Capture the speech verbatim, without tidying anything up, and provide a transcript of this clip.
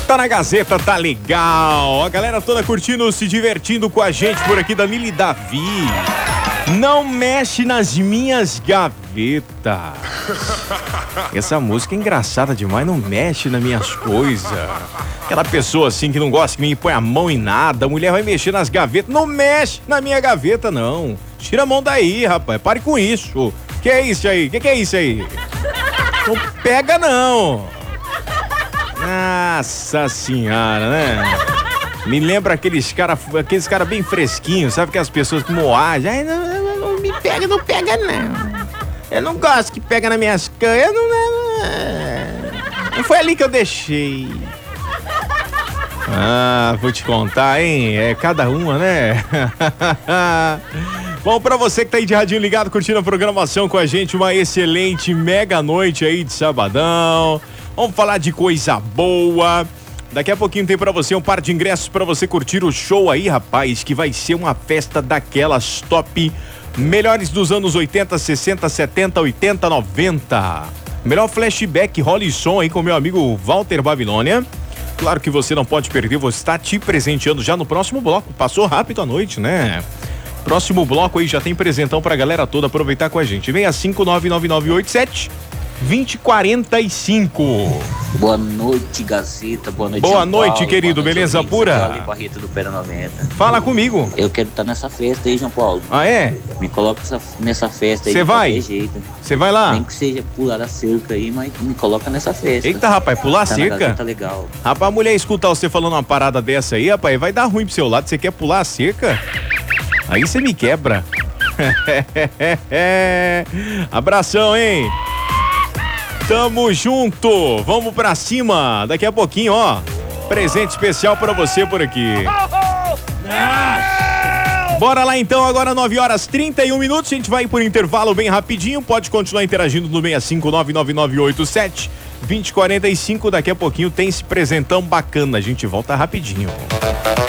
Tá na Gazeta, tá legal. A galera toda curtindo, se divertindo com a gente por aqui, Danilo e Davi. Não mexe nas minhas gavetas. Essa música é engraçada demais, não mexe nas minhas coisas. Aquela pessoa assim que não gosta que me põe a mão em nada, a mulher vai mexer nas gavetas. Não mexe na minha gaveta, não. Tira a mão daí, rapaz. Pare com isso. Que é isso aí? Que que é isso aí? Não pega, não. Nossa senhora, né? Me lembra aqueles caras aqueles cara bem fresquinhos, sabe? Que as pessoas com moagem. Ai, não, não, não me pega, não pega, não. Eu não gosto que pega nas minhas canhas. Não, não, não foi ali que eu deixei. Ah, vou te contar, hein? É cada uma, né? Bom, pra você que tá aí de radinho ligado, curtindo a programação com a gente, uma excelente mega noite aí de sabadão. Vamos falar de coisa boa. Daqui a pouquinho tem pra você um par de ingressos pra você curtir o show aí, rapaz, que vai ser uma festa daquelas top, melhores dos anos oitenta, sessenta, setenta, oitenta, noventa. Melhor flashback, rola e som aí com meu amigo Walter Babilônia. Claro que você não pode perder, você está te presenteando já no próximo bloco. Passou rápido a noite, né? Próximo bloco aí já tem presentão pra galera toda aproveitar com a gente. Vem a cinco nove nove nove oito sete dois zero quatro cinco. Boa noite, Gazeta. Boa noite, Boa São noite, Paulo. querido. Boa noite, beleza ouvintes. pura? Barreto do Pera noventa. Fala comigo. Eu quero estar nessa festa aí, João Paulo. Ah, é? Me coloca essa, nessa festa aí. Você vai? Você vai lá? Nem que seja pular a cerca aí, mas me coloca nessa festa. Eita, rapaz, pular a tá cerca? Tá legal. Rapaz, a mulher escutar você falando uma parada dessa aí, rapaz, vai dar ruim pro seu lado. Você quer pular a cerca? Aí você me quebra. Abração, hein? Tamo junto, vamos pra cima. Daqui a pouquinho, ó, presente especial pra você por aqui. Bora lá então, agora nove horas trinta e um minutos. A gente vai por intervalo bem rapidinho. Pode continuar interagindo no seis cinco nove nove nove oito sete dois zero quatro cinco. Daqui a pouquinho tem esse presentão bacana. A gente volta rapidinho.